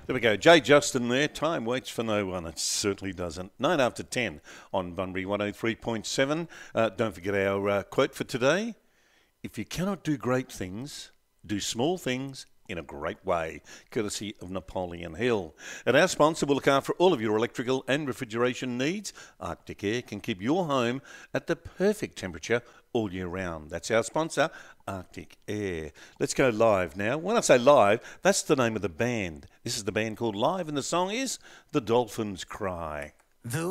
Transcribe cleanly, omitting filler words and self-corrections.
There we go. Jay Justin there. Time waits for no one. It certainly doesn't. 9 after 10 on Bunbury 103.7. Don't forget our quote for today. If you cannot do great things, do small things in a great way, courtesy of Napoleon Hill. And our sponsor will look after all of your electrical and refrigeration needs. Arctic Air can keep your home at the perfect temperature all year round. That's our sponsor, Arctic Air. Let's go live now. When I say live, that's the name of the band. This is the band called Live, and the song is The Dolphins Cry.